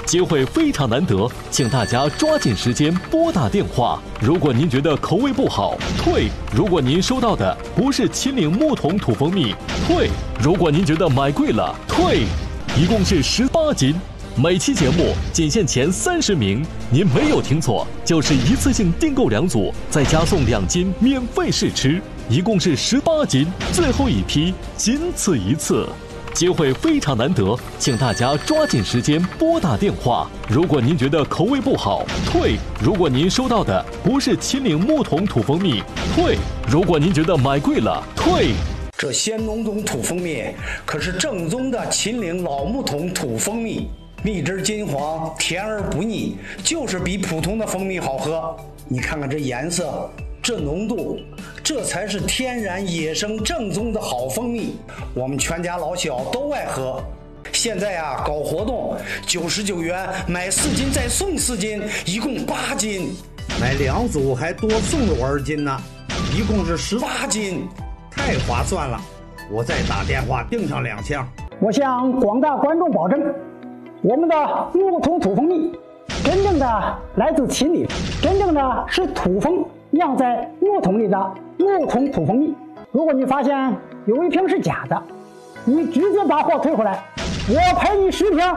机会非常难得，请大家抓紧时间拨打电话。如果您觉得口味不好，退；如果您收到的不是秦岭木桶土蜂蜜，退；如果您觉得买贵了，退。一共是18斤，每期节目仅限前30名，您没有听错，就是一次性订购2组，再加送2斤免费试吃，一共是18斤，最后一批，仅此一次。机会非常难得，请大家抓紧时间拨打电话。如果您觉得口味不好，退；如果您收到的不是秦岭木桶土蜂蜜，退；如果您觉得买贵了，退。 这鲜浓种土蜂蜜可是正宗的秦岭老木桶土蜂蜜，蜜汁金黄，甜而不腻，就是比普通的蜂蜜好喝。你看看这颜色，这浓度，这才是天然野生正宗的好蜂蜜，我们全家老小都爱喝。现在啊，搞活动，99元买4斤再送4斤，一共8斤， 买2组还多送了我2斤呢，一共是18斤，太划算了！我再打电话订上2箱。 我向广大观众保证，我们的木桶土蜂蜜真正的来自秦岭，真正的是土蜂酿在木桶里的木桶土蜂蜜。如果你发现有一瓶是假的，你直接把货退回来，我赔你10瓶。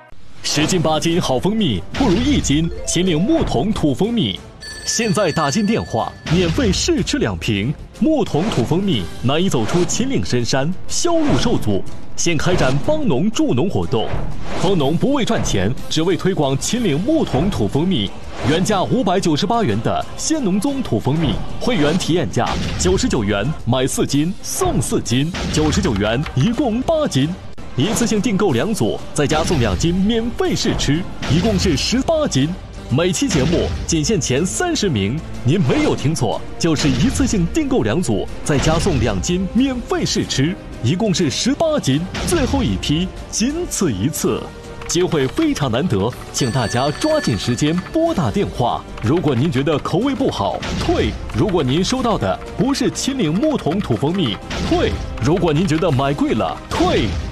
10斤8斤好蜂蜜不如1斤秦岭木桶土蜂蜜。现在打进电话，免费试吃2瓶木桶土蜂蜜，难以走出秦岭深山，销路受阻。现开展帮农助农活动，蜂农不为赚钱，只为推广秦岭木桶土蜂蜜。原价598元的鲜农宗土蜂蜜，会员体验价99元，买4斤送4斤，99元一共8斤。一次性订购2组，再加送2斤免费试吃，一共是18斤。每期节目仅限前30名，您没有听错，就是一次性订购2组，再加送2斤免费试吃，一共是18斤，最后一批，仅此一次。机会非常难得，请大家抓紧时间拨打电话。如果您觉得口味不好，退；如果您收到的不是秦岭木桶土蜂蜜，退；如果您觉得买贵了，退。